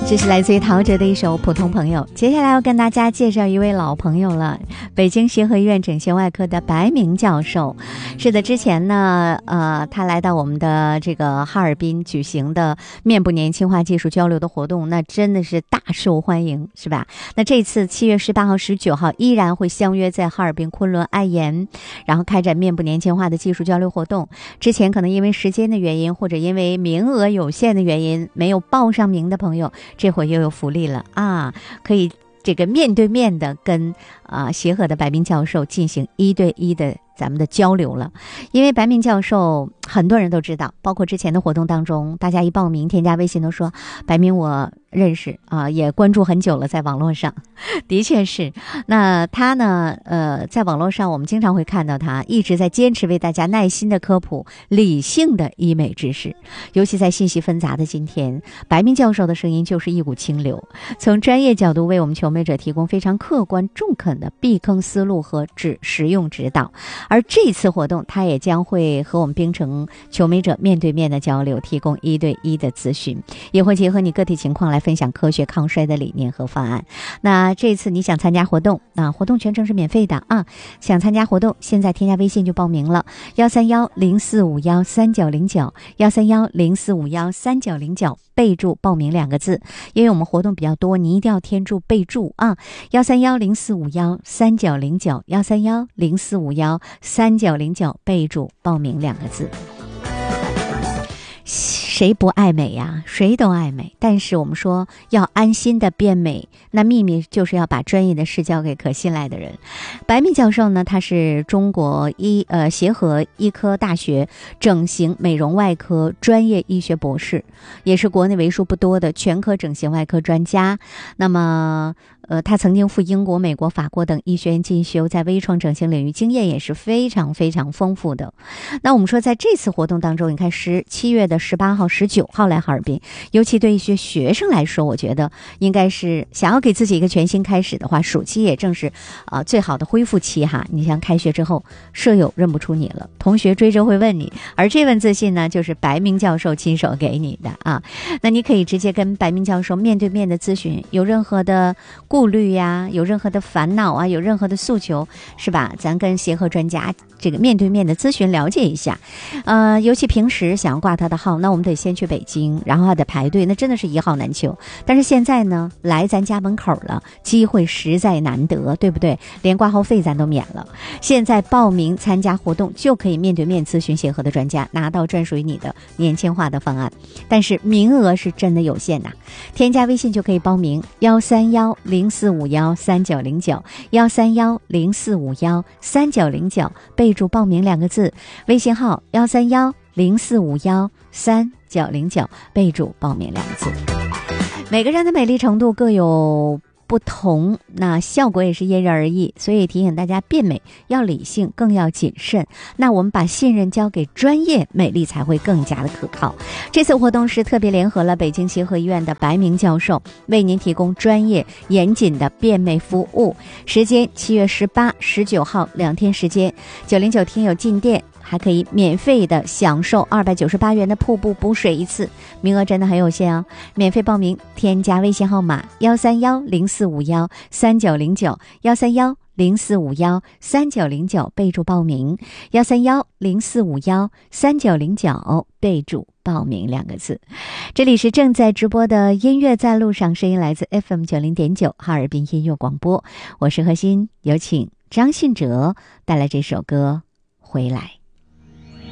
这是来自于陶喆的一首《普通朋友》。接下来要跟大家介绍一位老朋友了，北京协和医院整形外科的白明教授。是的，之前呢，他来到我们的这个哈尔滨举行的面部年轻化技术交流的活动，那真的是大受欢迎，是吧？那这次7月18号、19号依然会相约在哈尔滨昆仑爱颜，然后开展面部年轻化的技术交流活动。之前可能因为时间的原因，或者因为名额有限的原因，没有报上名的朋友，这会又有福利了啊！可以这个面对面的跟协和的白明教授进行1对1的咱们的交流了。因为白明教授很多人都知道，包括之前的活动当中，大家一报名添加微信都说白明我认识啊，也关注很久了，在网络上。的确是，那他呢在网络上我们经常会看到他一直在坚持为大家耐心的科普理性的医美知识。尤其在信息纷杂的今天，白明教授的声音就是一股清流，从专业角度为我们求美者提供非常客观中肯的避坑思路和实用指导。而这次活动他也将会和我们冰城求美者面对面的交流，提供1对1的咨询，也会结合你个体情况来分享科学抗衰的理念和方案。那这次你想参加活动，那活动全程是免费的啊！想参加活动，现在添加微信就报名了，13104513909，13104513909，备注报名2个字，因为我们活动比较多，你一定要添注备注啊！13104513909，13104513909，备注报名2个字。谁不爱美呀？谁都爱美，但是我们说要安心的变美，那秘密就是要把专业的事交给可信赖的人。白明教授呢，他是中国协和医科大学整形美容外科专业医学博士，也是国内为数不多的全科整形外科专家。那么他曾经赴英国、美国、法国等医学院进修，在微创整形领域经验也是非常非常丰富的。那我们说在这次活动当中，你看7月的18号、19号来哈尔滨，尤其对一些学生来说，我觉得应该是想要给自己一个全新开始的话，暑期也正是最好的恢复期哈。你像开学之后，舍友认不出你了，同学追着会问你，而这份自信呢，就是白明教授亲手给你的啊。那你可以直接跟白明教授面对面的咨询，有任何的顾虑呀，有任何的烦恼啊，有任何的诉求，是吧？咱跟协和专家这个面对面的咨询了解一下。尤其平时想要挂他的号，那我们得先去北京，然后还得排队，那真的是一号难求。但是现在呢，来咱家门口了，机会实在难得，对不对？连挂号费咱都免了。现在报名参加活动就可以面对面咨询协和的专家，拿到专属于你的年轻化的方案。但是名额是真的有限呐，添加微信就可以报名，13104513909，13104513909，备注报名2个字，微信号13104513909，备注报名2个字。每个人的美丽程度各有不同，那效果也是因人而异，所以提醒大家变美要理性，更要谨慎。那我们把信任交给专业，美丽才会更加的可靠。这次活动是特别联合了北京协和医院的白明教授，为您提供专业严谨的变美服务。时间7月18、19号2天时间，909听友进店还可以免费的享受298元的瀑布补水一次，名额真的很有限哦。免费报名，添加微信号码13104513909，13104513909，备注报名，13104513909，备注报名2个字。这里是正在直播的音乐在路上，声音来自 FM90.9 哈尔滨音乐广播，我是何欣，有请张信哲带来这首歌《回来》。